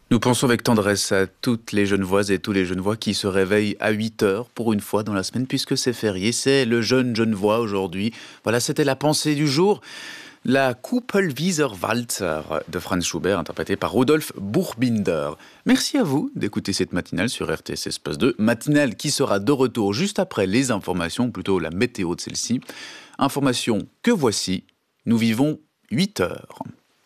Nous pensons avec tendresse à toutes les Genevoises et tous les Genevois qui se réveillent à 8h pour une fois dans la semaine puisque c'est férié. C'est le jeune Genevois aujourd'hui. Voilà, c'était la pensée du jour. La Kuppelwieser Walzer de Franz Schubert, interprétée par Rudolf Buchbinder. Merci à vous d'écouter cette matinale sur RTS Espace 2. Matinale qui sera de retour juste après les informations, plutôt la météo de celle-ci. Information que voici. Nous vivons 8 heures.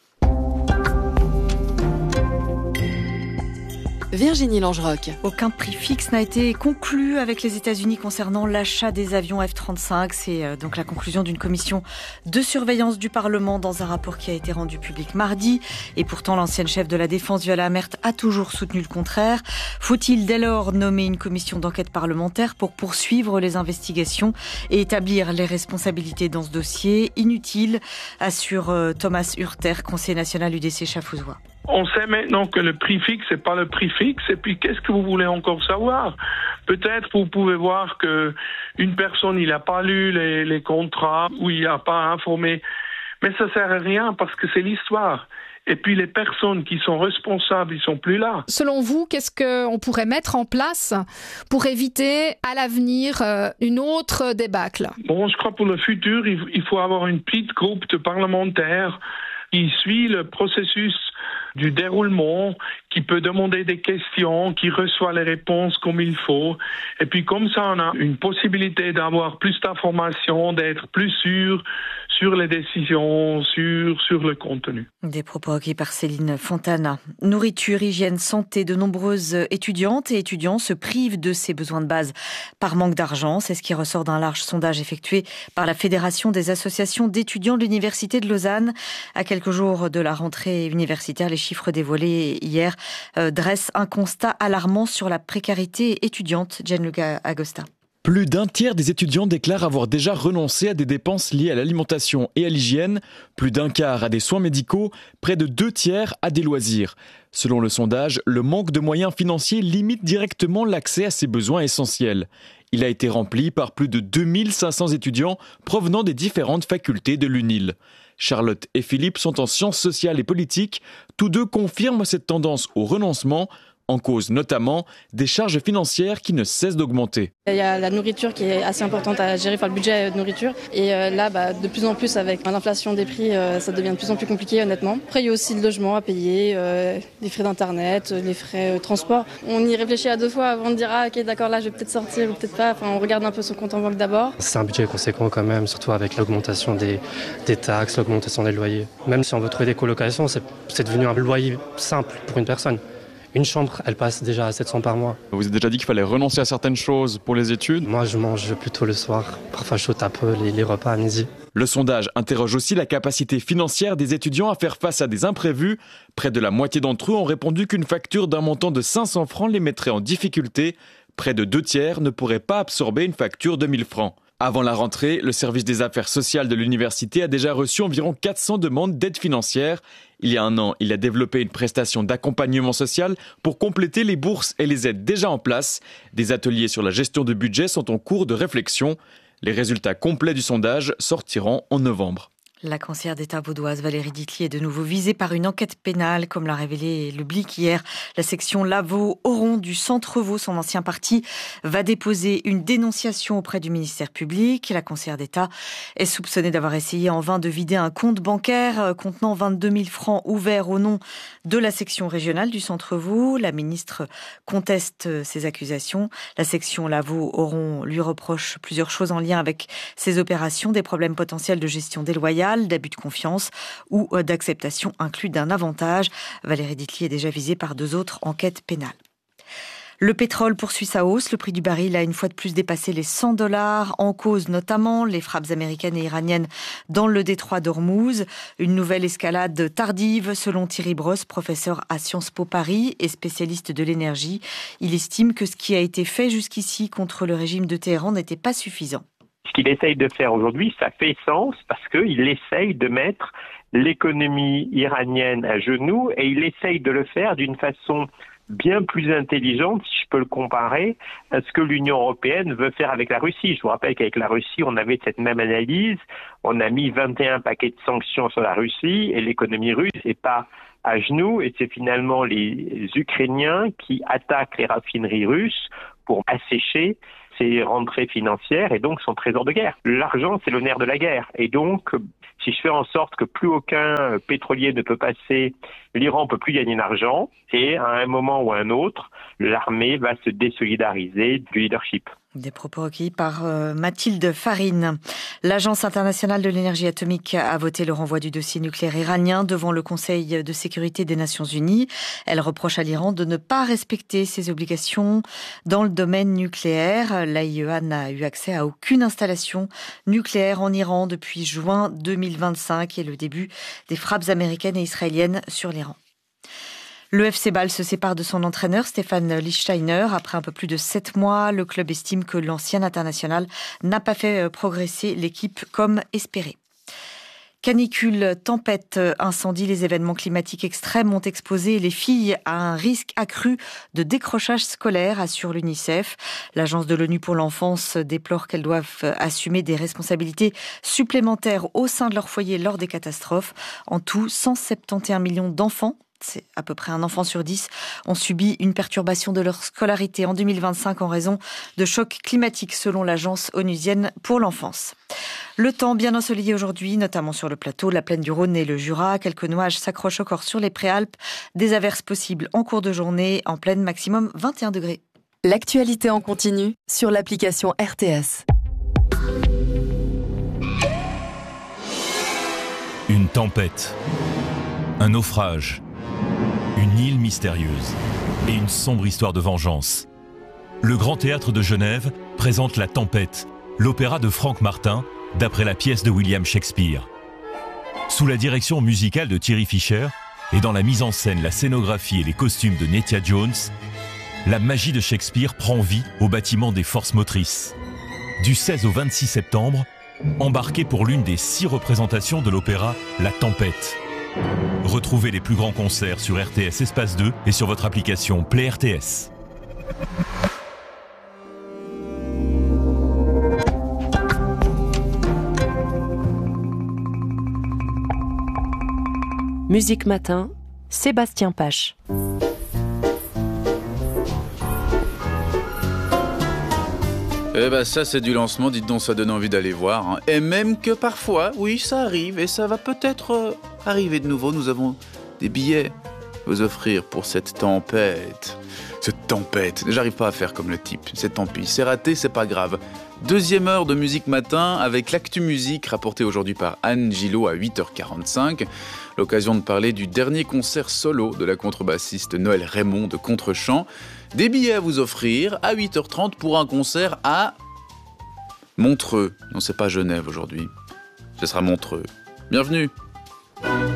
Virginie Langeroc. Aucun prix fixe n'a été conclu avec les États-Unis concernant l'achat des avions F-35. C'est donc la conclusion d'une commission de surveillance du Parlement dans un rapport qui a été rendu public mardi. Et pourtant, l'ancienne chef de la Défense, Viola Amherst, a toujours soutenu le contraire. Faut-il dès lors nommer une commission d'enquête parlementaire pour poursuivre les investigations et établir les responsabilités dans ce dossier? Inutile, assure Thomas Hurter, conseiller national UDC Schaffhausen. On sait maintenant que le prix fixe, c'est pas le prix fixe. Et puis, qu'est-ce que vous voulez encore savoir? Peut-être vous pouvez voir que une personne, il n'a pas lu les contrats ou il n'a pas informé. Mais ça sert à rien parce que c'est l'histoire. Et puis, les personnes qui sont responsables, ils sont plus là. Selon vous, qu'est-ce qu'on pourrait mettre en place pour éviter à l'avenir une autre débâcle? Bon, je crois pour le futur, il faut avoir une petite groupe de parlementaires qui suit le processus du déroulement, qui peut demander des questions, qui reçoit les réponses comme il faut. Et puis comme ça, on a une possibilité d'avoir plus d'informations, d'être plus sûr sur les décisions, sur le contenu. Des propos recueillis par Céline Fontana. Nourriture, hygiène, santé, de nombreuses étudiantes et étudiants se privent de ces besoins de base par manque d'argent. C'est ce qui ressort d'un large sondage effectué par la Fédération des associations d'étudiants de l'Université de Lausanne. À quelques jours de la rentrée universitaire, les chiffres dévoilés hier dressent un constat alarmant sur la précarité étudiante. Gianluca Agosta. Plus d'un tiers des étudiants déclarent avoir déjà renoncé à des dépenses liées à l'alimentation et à l'hygiène, plus d'un quart à des soins médicaux, près de 2 tiers à des loisirs. Selon le sondage, le manque de moyens financiers limite directement l'accès à ces besoins essentiels. Il a été rempli par plus de 2500 étudiants provenant des différentes facultés de l'UNIL. Charlotte et Philippe sont en sciences sociales et politiques. Tous deux confirment cette tendance au renoncement, en cause notamment des charges financières qui ne cessent d'augmenter. Il y a la nourriture qui est assez importante à gérer, le budget de nourriture. Et là, de plus en plus, avec l'inflation des prix, ça devient de plus en plus compliqué, honnêtement. Après, il y a aussi le logement à payer, les frais d'internet, les frais de transport. On y réfléchit à 2 fois avant de dire « Ah, ok, d'accord, là, je vais peut-être sortir ou peut-être pas ». Enfin, on regarde un peu son compte en banque d'abord. C'est un budget conséquent quand même, surtout avec l'augmentation des taxes, l'augmentation des loyers. Même si on veut trouver des colocations, c'est devenu un loyer simple pour une personne. Une chambre, elle passe déjà à 700 par mois. Vous avez déjà dit qu'il fallait renoncer à certaines choses pour les études. Moi, je mange plutôt le soir. Parfois, je saute un peu les repas à midi. Le sondage interroge aussi la capacité financière des étudiants à faire face à des imprévus. Près de la moitié d'entre eux ont répondu qu'une facture d'un montant de 500 francs les mettrait en difficulté. Près de 2 tiers ne pourraient pas absorber une facture de 1000 francs. Avant la rentrée, le service des affaires sociales de l'université a déjà reçu environ 400 demandes d'aide financière. Il y a 1 an, il a développé une prestation d'accompagnement social pour compléter les bourses et les aides déjà en place. Des ateliers sur la gestion de budget sont en cours de réflexion. Les résultats complets du sondage sortiront en novembre. La conseillère d'État vaudoise Valérie Ditli est de nouveau visée par une enquête pénale, comme l'a révélé le Blic hier. La section Lavaux-Oron du Centre Vaud, son ancien parti, va déposer une dénonciation auprès du ministère public. La conseillère d'État est soupçonnée d'avoir essayé en vain de vider un compte bancaire contenant 22 000 francs ouverts au nom de la section régionale du Centre Vaud. La ministre conteste ces accusations. La section Lavaux-Oron lui reproche plusieurs choses en lien avec ces opérations, des problèmes potentiels de gestion déloyale, d'abus de confiance ou d'acceptation inclus d'un avantage. Valérie Ditli est déjà visée par 2 autres enquêtes pénales. Le pétrole poursuit sa hausse. Le prix du baril a une fois de plus dépassé les $100. En cause notamment les frappes américaines et iraniennes dans le détroit d'Ormuz. Une nouvelle escalade tardive selon Thierry Brosse, professeur à Sciences Po Paris et spécialiste de l'énergie. Il estime que ce qui a été fait jusqu'ici contre le régime de Téhéran n'était pas suffisant. Ce qu'il essaye de faire aujourd'hui, ça fait sens parce qu'il essaye de mettre l'économie iranienne à genoux et il essaye de le faire d'une façon bien plus intelligente, si je peux le comparer, à ce que l'Union européenne veut faire avec la Russie. Je vous rappelle qu'avec la Russie, on avait cette même analyse. On a mis 21 paquets de sanctions sur la Russie et l'économie russe n'est pas à genoux et c'est finalement les Ukrainiens qui attaquent les raffineries russes pour assécher ses rentrées financières et donc son trésor de guerre. L'argent, c'est le nerf de la guerre. Et donc, si je fais en sorte que plus aucun pétrolier ne peut passer, l'Iran ne peut plus gagner d'argent et à un moment ou à un autre, l'armée va se désolidariser du leadership. Des propos recueillis par Mathilde Farine. L'Agence internationale de l'énergie atomique a voté le renvoi du dossier nucléaire iranien devant le Conseil de sécurité des Nations Unies. Elle reproche à l'Iran de ne pas respecter ses obligations dans le domaine nucléaire. L'AIEA n'a eu accès à aucune installation nucléaire en Iran depuis juin 2025 et le début des frappes américaines et israéliennes sur l'Iran. Le FC Bâle se sépare de son entraîneur Stéphane Lichtsteiner. Après un peu plus de 7 mois, le club estime que l'ancien international n'a pas fait progresser l'équipe comme espéré. Canicule, tempête, incendie, les événements climatiques extrêmes ont exposé les filles à un risque accru de décrochage scolaire, assure l'UNICEF. L'agence de l'ONU pour l'enfance déplore qu'elles doivent assumer des responsabilités supplémentaires au sein de leur foyer lors des catastrophes. En tout, 171 millions d'enfants, c'est à peu près un enfant sur 10, ont subi une perturbation de leur scolarité en 2025 en raison de chocs climatiques, selon l'agence onusienne pour l'enfance. Le temps bien ensoleillé aujourd'hui, notamment sur le plateau, la plaine du Rhône et le Jura. Quelques nuages s'accrochent encore sur les préalpes. Des averses possibles en cours de journée, en pleine maximum 21 degrés. L'actualité en continu sur l'application RTS. Une tempête, un naufrage, une île mystérieuse et une sombre histoire de vengeance. Le Grand Théâtre de Genève présente La Tempête, l'opéra de Frank Martin, d'après la pièce de William Shakespeare. Sous la direction musicale de Thierry Fischer et dans la mise en scène, la scénographie et les costumes de Nettia Jones, la magie de Shakespeare prend vie au bâtiment des forces motrices. Du 16 au 26 septembre, embarquez pour l'une des 6 représentations de l'opéra La Tempête. Retrouvez les plus grands concerts sur RTS Espace 2 et sur votre application Play RTS. Musique Matin, Sébastien Pache. Eh ben ça c'est du lancement, dites donc, ça donne envie d'aller voir. Hein. Et même que parfois, oui, ça arrive et ça va peut-être arriver de nouveau. Nous avons des billets à vous offrir pour cette tempête. Cette tempête, j'arrive pas à faire comme le type, c'est tant pis, c'est raté, c'est pas grave. Deuxième heure de Musique Matin avec l'actu musique rapportée aujourd'hui par Anne Gillot à 8h45. L'occasion de parler du dernier concert solo de la contrebassiste Noël Raymond de Contrechant. Des billets à vous offrir à 8h30 pour un concert à Montreux. Non, c'est pas Genève aujourd'hui, ce sera Montreux. Bienvenue.